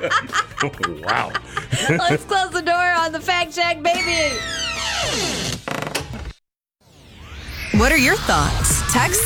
Wow. Let's close the door on the fact check, baby. What are your thoughts? Text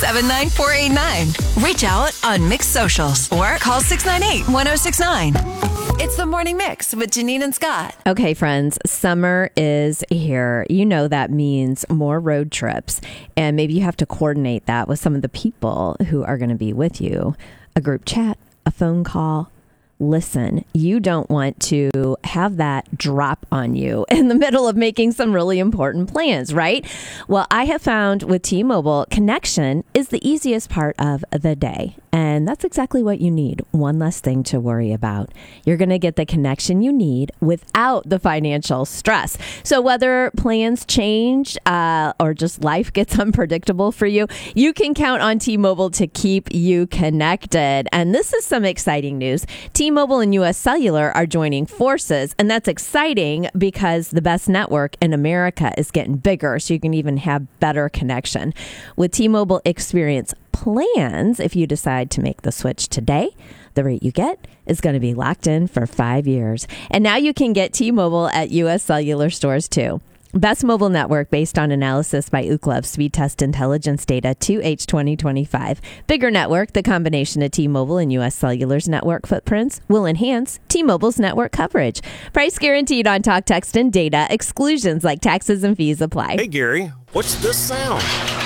79489. Reach out on Mix Socials or call 698-1069. It's the Morning Mix with Janine and Scott. Okay, friends, summer is here. You know that means more road trips, and maybe you have to coordinate that with some of the people who are going to be with you. A group chat, a phone call. Listen, you don't want to have that drop on you in the middle of making some really important plans, right? Well, I have found with T-Mobile, connection is the easiest part of the day. And that's exactly what you need. One less thing to worry about. You're going to get the connection you need without the financial stress. So whether plans change or just life gets unpredictable for you, you can count on T-Mobile to keep you connected. And this is some exciting news. T-Mobile and U.S. Cellular are joining forces. And that's exciting because the best network in America is getting bigger, so you can even have better connection. With T-Mobile Experience Plans, if you decide to make the switch today, the rate you get is going to be locked in for 5 years. And now you can get T-Mobile at U.S. Cellular stores too. Best mobile network based on analysis by Ookla Speed Test Intelligence Data 2H 2025. Bigger network, the combination of T-Mobile and U.S. Cellular's network footprints will enhance T-Mobile's network coverage. Price guaranteed on talk, text, and data. Exclusions like taxes and fees apply. Hey, Gary, what's this sound?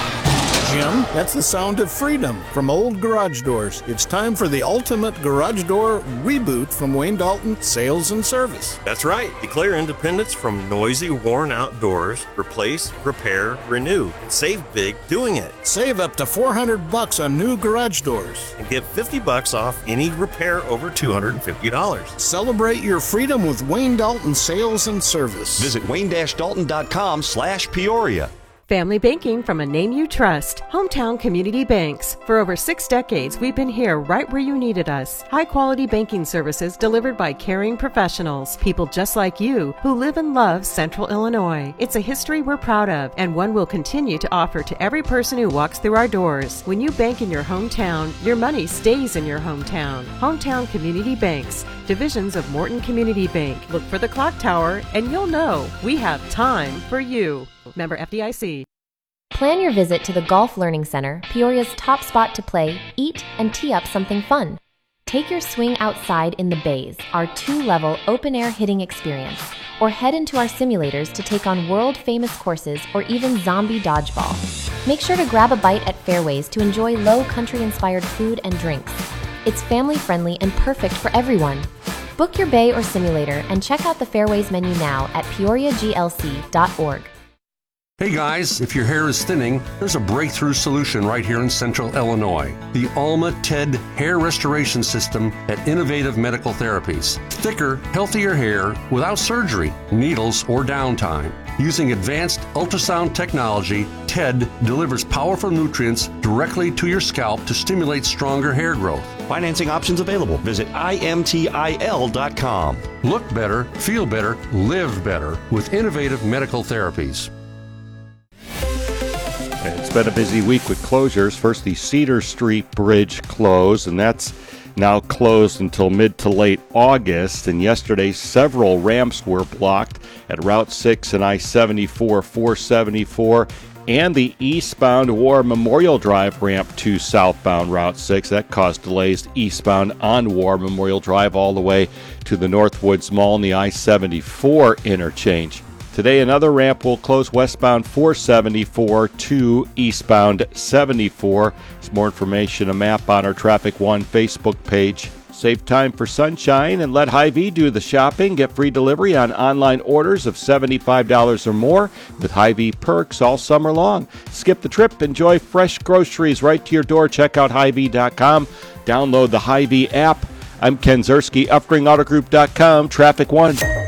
Jim, that's the sound of freedom from old garage doors. It's time for the ultimate garage door reboot from Wayne Dalton Sales and Service. That's right. Declare independence from noisy, worn-out doors. Replace, repair, renew. And save big doing it. Save up to $400 on new garage doors. And get $50 off any repair over $250. Celebrate your freedom with Wayne Dalton Sales and Service. Visit wayne-dalton.com/Peoria. Family banking from a name you trust. Hometown Community Banks. For over 6 decades, we've been here right where you needed us. High-quality banking services delivered by caring professionals. People just like you who live and love Central Illinois. It's a history we're proud of and one we'll continue to offer to every person who walks through our doors. When you bank in your hometown, your money stays in your hometown. Hometown Community Banks. Divisions of Morton Community Bank. Look for the clock tower and you'll know we have time for you. Member FDIC. Plan your visit to the Golf Learning Center, Peoria's top spot to play, eat, and tee up something fun. Take your swing outside in the bays, our 2-level open-air hitting experience, or head into our simulators to take on world-famous courses or even zombie dodgeball. Make sure to grab a bite at Fairways to enjoy low country-inspired food and drinks. It's family-friendly and perfect for everyone. Book your bay or simulator and check out the Fairways menu now at peoriaglc.org. Hey guys, if your hair is thinning, there's a breakthrough solution right here in Central Illinois. The Alma TED Hair Restoration System at Innovative Medical Therapies. Thicker, healthier hair without surgery, needles, or downtime. Using advanced ultrasound technology, TED delivers powerful nutrients directly to your scalp to stimulate stronger hair growth. Financing options available. Visit imtil.com. Look better, feel better, live better with Innovative Medical Therapies. It's been a busy week with closures. First, the Cedar Street Bridge closed, and that's now closed until mid to late August. And yesterday, several ramps were blocked at Route 6 and I-74, 474, and the eastbound War Memorial Drive ramp to southbound Route 6. That caused delays eastbound on War Memorial Drive all the way to the Northwoods Mall and the I-74 interchange. Today, another ramp will close westbound 474 to eastbound 74. There's more information, a map on our Traffic One Facebook page. Save time for sunshine and let Hy-Vee do the shopping. Get free delivery on online orders of $75 or more with Hy-Vee perks all summer long. Skip the trip. Enjoy fresh groceries right to your door. Check out Hy-Vee.com. Download the Hy-Vee app. I'm Ken Zerski, UpGringAutoGroup.com, Traffic One.